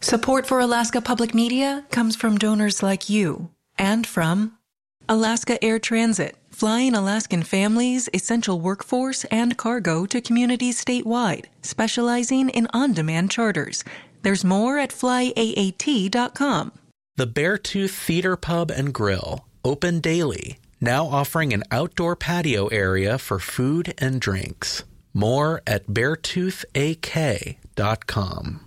Support for Alaska Public Media comes from donors like you and from Alaska Air Transit, flying Alaskan families, essential workforce, and cargo to communities statewide, specializing in on-demand charters. There's more at flyaat.com. The Beartooth Theater Pub and Grill, open daily, now offering an outdoor patio area for food and drinks. More at beartoothak.com.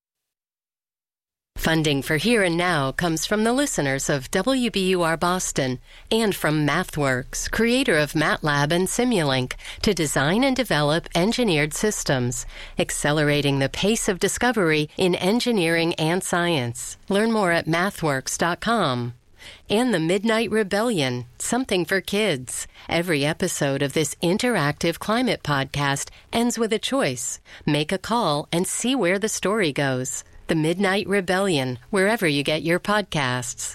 Funding for Here and Now comes from the listeners of WBUR Boston and from MathWorks, creator of MATLAB and Simulink, to design and develop engineered systems, accelerating the pace of discovery in engineering and science. Learn more at mathworks.com. And the Midnight Rebellion, something for kids. Every episode of this interactive climate podcast ends with a choice. Make a call and see where the story goes. The Midnight Rebellion, wherever you get your podcasts.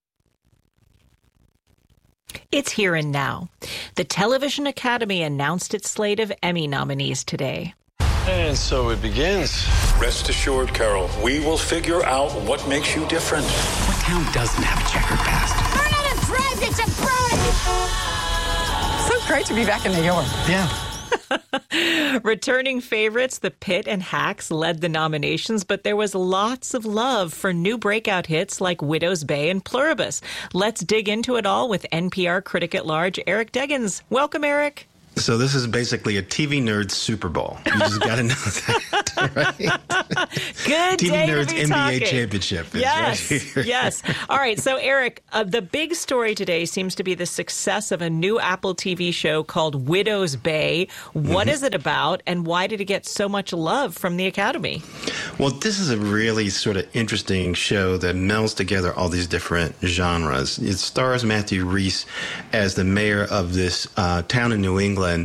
It's Here and Now. The Television Academy announced its slate of Emmy nominees today. And so it begins. Rest assured, Carol, we will figure out what makes you different. What town doesn't have a checkered past? Bernadette Drive, it's a brunch! So great to be back in New York. Yeah. Returning favorites, The Pit and Hacks, led the nominations, but there was lots of love for new breakout hits like Widow's Bay and Pluribus. Let's dig into it all with NPR critic at large, Eric Deggans. Welcome, Eric. So this is basically a TV nerd Super Bowl. You just got to know that, right? Good TV day Nerds to be NBA talking. Championship. Is Yes, right here. yes. All right, so Eric, the big story today seems to be the success of a new Apple TV show called Widow's Bay. What is it about, and why did it get so much love from the Academy? Well, this is a really sort of interesting show that melds together all these different genres. It stars Matthew Rhys as the mayor of this town in New England